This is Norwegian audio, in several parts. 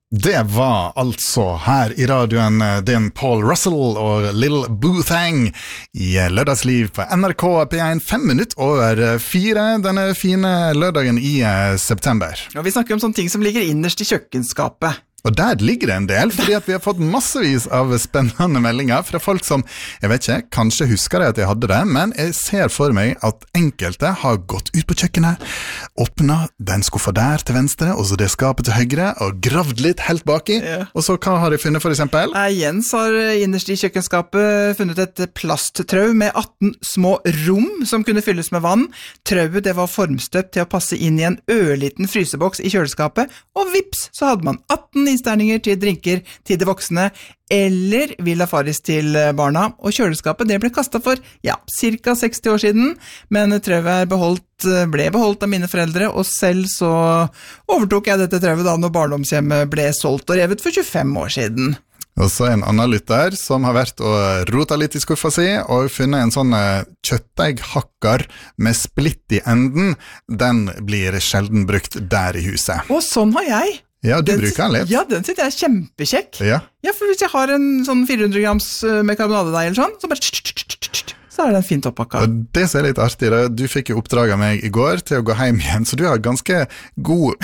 Det var altså her i radioen din Paul Russell og Lil Boothang i Lørdagsliv på NRK P1 5 minutter over 4 denne fine lørdagen i september. Og vi snakker om sånne ting som ligger innerst i kjøkkenskapet. Og der ligger det en del, fordi at vi har fått massevis av spennende meldinger fra folk som, jeg vet ikke, kanskje husker jeg at jeg hadde det, men jeg ser for meg at enkelte har gått ut på kjøkkenet, åpnet den skuffa der til venstre, og så det skapet til høyre, og gravd litt helt baki. Ja. Og så hva har de funnet for eksempel? Jens har innerst i kjøkkenskapet funnet et plasttrau med 18 små rom som kunne fylles med vann. Trauet det var formstøpt til å passe inn i en ørliten fryseboks i kjøleskapet, og vips, så hadde man 18 isterninger til drinker til de voksne, eller Villa Faris til barna, og kjøleskapet det ble kastet for, cirka 60 år siden, men trauet ble beholdt av mine foreldre, og selv så overtok jeg dette trauet da når barndomshjemmet ble solgt og revet for 25 år siden. Og så en annen lytter som har vært og rotet litt i skuffa si og funnet en sånn kjøttegghakker med splitt i enden. Den blir sjelden brukt der i huset. Og sånn har jeg. Ja, du bruker den litt. Ja, den synes jeg er kjempekjekk. Ja, for hvis jeg har en sånn 400 grams med karbonadedeig eller sånn, så bare så er den fint oppakket. Og det som er litt artig, du fikk jo oppdrag av meg i går til å gå hjem igjen, så du har ganske god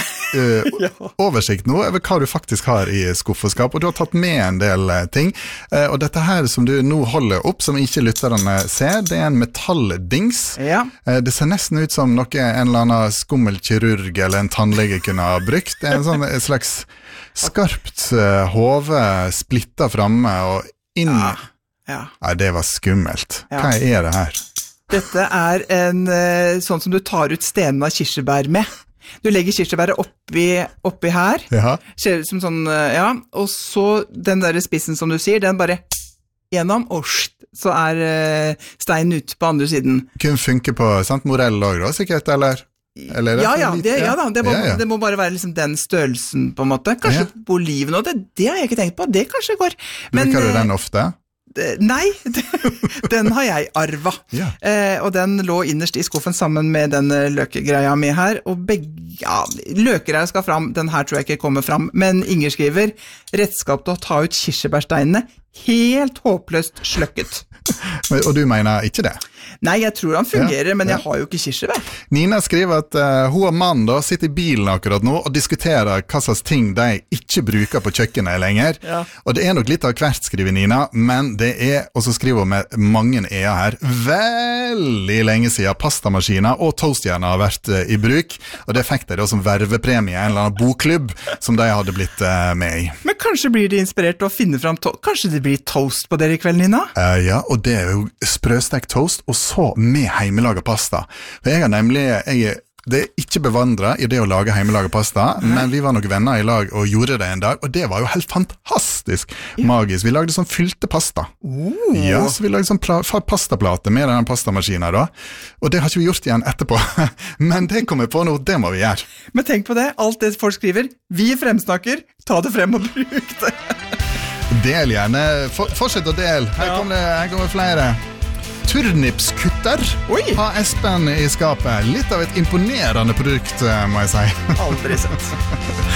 oversikt nå over hva du faktisk har i skuffeskap, og du har tatt med en del ting. Og dette her som du nå holder opp, som ikke lytterne ser, det er en metalldings. Ja. Det ser nesten ut som noe en eller annen skummelkirurg eller en tannlege kunne ha brukt. Det er en sånn slags skarpt hove splittet fremme og inn... Ja, det var skummelt. Hva er det her? Dette er en sånn som du tar ut stenen av kirsebær med. Du legger kirsebæret oppi her, ser ut som sånn, og så den der spissen som du sier, den bare gjennom, og så er steinen ut på andre siden. Kun funker på morell også da, sikkert, eller? Det må bare være liksom den størrelsen på en måte. Kanskje på oliven, og det har jeg ikke tenkt på, det kanskje går. Bruker du den ofte? Nei, den har jeg arvet. Og den lå innerst i skuffen sammen med den løkegreia mi her, og løkegreia skal fram, den her tror jeg ikke kommer fram, men Inger skriver, redskap til å ta ut kirsebærsteinene, helt håpløst sløkket. Og du mener ikke det? Nei, jeg tror han fungerer, men jeg har jo ikke kirsebær. Nina skriver at hun og mannen da sitter i bilen akkurat nå og diskuterer hva slags ting de ikke bruker på kjøkkenet lenger. Og det er nok litt av hvert, skriver Nina, men det er, og så skriver hun med mange her, veldig lenge siden pastamaskiner og toastjerner har vært i bruk, og det fikk de da som vervepremie, en eller annen bokklubb som de hadde blitt med i. Men kanskje blir de inspirert til å finne frem kanskje det blir toast på dere i kveld, Nina? Ja, og det er jo sprøstekt toast, og så med heimelaget pasta. For jeg er ikke bevandret i det å lage heimelaget pasta, men vi var nok venner i lag og gjorde det en dag, og det var jo helt fantastisk magisk. Vi lagde sånn fylte pasta. Ja, så vi lagde sånn pastaplate med den pastamaskinen da, og det har ikke vi gjort igjen etterpå. Men det kommer på nå, det må vi gjøre. Men tenk på det, alt det folk skriver, vi fremsnakker, ta det frem og bruk det. Del gjerne, fortsett å del. Her kommer flere. Turnipskutter har Espen i skapet. Litt av et imponerende produkt, må jeg si. Aldri sett.